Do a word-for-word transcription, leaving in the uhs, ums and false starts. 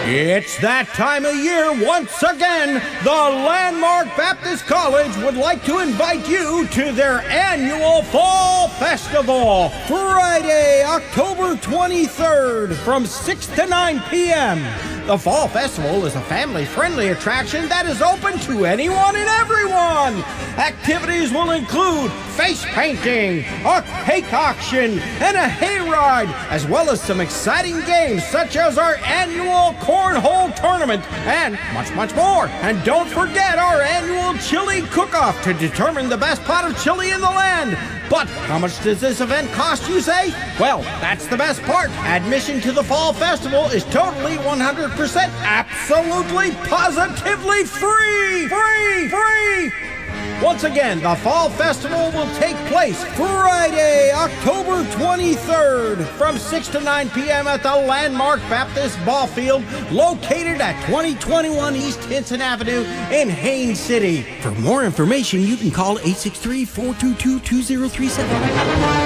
It's that time of year once again. The Landmark Baptist College would like to invite you to their annual Fall Festival, Friday, October twenty-third, from six to nine p.m. The Fall Festival is a family-friendly attraction that is open to anyone and everyone. Activities will include face painting, a cake auction, and a hayride, as well as some exciting games such as our annual cornhole tournament and much, much more. And don't forget our annual chili cook-off to determine the best pot of chili in the land. But how much does this event cost, you say? Well, that's the best part. Admission to the Fall Festival is totally one hundred percent absolutely positively free! Free! Free! Once again, the Fall Festival will take place Friday, October twenty-third from six to nine p.m. at the Landmark Baptist Ball Field, located at twenty twenty-one East Hinson Avenue in Haines City. For more information, you can call eight six three, four two two, two zero three seven.